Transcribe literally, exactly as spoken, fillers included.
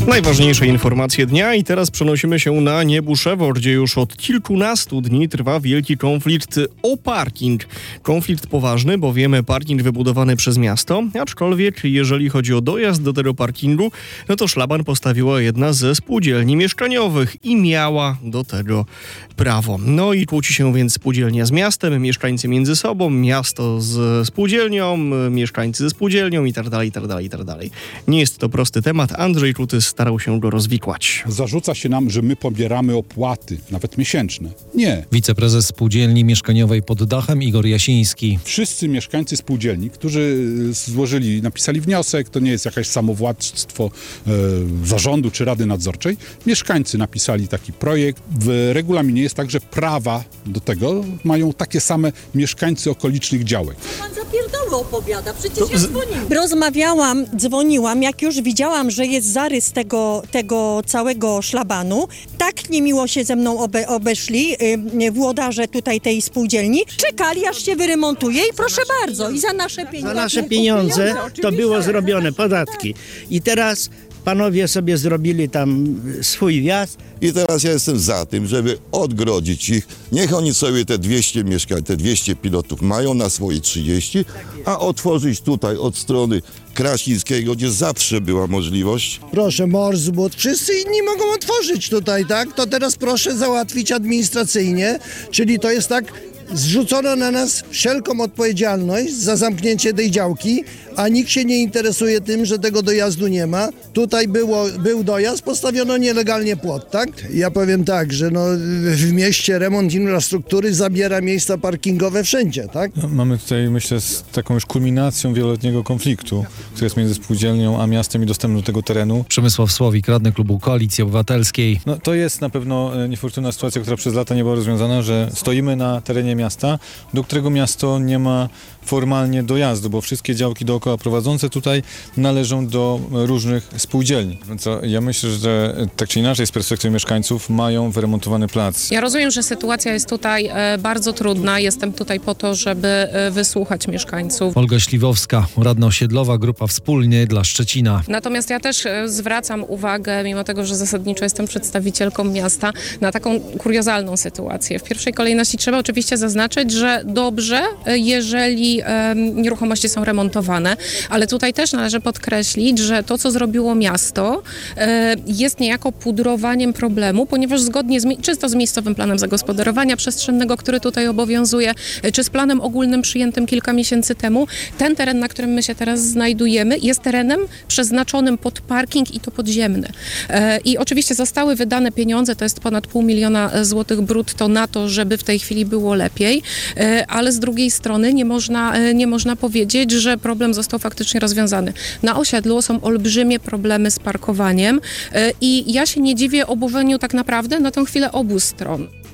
Najważniejsze informacje dnia i teraz przenosimy się na Niebuszewo, gdzie już od kilkunastu dni trwa wielki konflikt o parking. Konflikt poważny, bowiem parking wybudowany przez miasto, aczkolwiek jeżeli chodzi o dojazd do tego parkingu, no to szlaban postawiła jedna ze spółdzielni mieszkaniowych i miała do tego prawo. No i kłóci się więc spółdzielnia z miastem, mieszkańcy między sobą, miasto z spółdzielnią, mieszkańcy ze spółdzielnią i tak dalej, i tak dalej, i tak dalej. Nie jest to prosty temat. Andrzej Klutys starał się go rozwikłać. Zarzuca się nam, że my pobieramy opłaty, nawet miesięczne. Nie. Wiceprezes spółdzielni mieszkaniowej pod Dachem Igor Jasiński. Wszyscy mieszkańcy spółdzielni, którzy złożyli, napisali wniosek, to nie jest jakieś samowładztwo e, zarządu czy rady nadzorczej. Mieszkańcy napisali taki projekt. W regulaminie jest tak, że prawa do tego mają takie same mieszkańcy okolicznych działek. Pan zapierdoły opowiada, przecież ja dzwoniłam. Rozmawiałam, dzwoniłam, jak już widziałam, że jest zarys tego, tego całego szlabanu. Tak niemiło się ze mną obe, obeszli yy, włodarze tutaj tej spółdzielni. Czekali, aż się wyremontuje i proszę bardzo, i za nasze pieniądze. Za nasze pieniądze to było zrobione, podatki. I teraz panowie sobie zrobili tam swój wjazd. I teraz ja jestem za tym, żeby odgrodzić ich. Niech oni sobie te dwieście mieszkań, te dwieście pilotów mają na swoje trzydzieści, a otworzyć tutaj od strony Krasińskiego, gdzie zawsze była możliwość. Proszę, Morsbud, wszyscy inni mogą otworzyć tutaj, tak? To teraz proszę załatwić administracyjnie, czyli to jest tak, zrzucono na nas wszelką odpowiedzialność za zamknięcie tej działki, a nikt się nie interesuje tym, że tego dojazdu nie ma. Tutaj było, był dojazd, postawiono nielegalnie płot, tak? Ja powiem tak, że no, w mieście remont infrastruktury zabiera miejsca parkingowe wszędzie, tak? No, mamy tutaj, myślę, z taką już kulminacją wieloletniego konfliktu, który jest między spółdzielnią a miastem i dostępem do tego terenu. Przemysław Słowik, radny klubu Koalicji Obywatelskiej. No, to jest na pewno niefortunna sytuacja, która przez lata nie była rozwiązana, że stoimy na terenie miasta, do którego miasto nie ma formalnie dojazdu, bo wszystkie działki dookoła prowadzące tutaj należą do różnych spółdzielni. Co ja myślę, że tak czy inaczej z perspektywy mieszkańców mają wyremontowany plac. Ja rozumiem, że sytuacja jest tutaj e, bardzo trudna. Jestem tutaj po to, żeby e, wysłuchać mieszkańców. Olga Śliwowska, radna osiedlowa, grupa Wspólnie dla Szczecina. Natomiast ja też e, zwracam uwagę, mimo tego, że zasadniczo jestem przedstawicielką miasta, na taką kuriozalną sytuację. W pierwszej kolejności trzeba oczywiście zaznaczyć, że dobrze, e, jeżeli e, nieruchomości są remontowane, ale tutaj też należy podkreślić, że to, co zrobiło miasto, e, jest niejako pudrowaniem problemu, ponieważ zgodnie z, czy to z miejscowym planem zagospodarowania przestrzennego, który tutaj obowiązuje, e, czy z planem ogólnym przyjętym kilka miesięcy temu, ten teren, na którym my się teraz znajdujemy, jest terenem przeznaczonym pod parking i to podziemny. E, I oczywiście zostały wydane pieniądze, to jest ponad pół miliona złotych brutto na to, żeby w tej chwili było lepiej, e, ale z drugiej strony nie można, e, nie można powiedzieć, że problem został faktycznie rozwiązany. Na osiedlu są olbrzymie problemy z parkowaniem i ja się nie dziwię oburzeniu tak naprawdę na tę chwilę obu stron.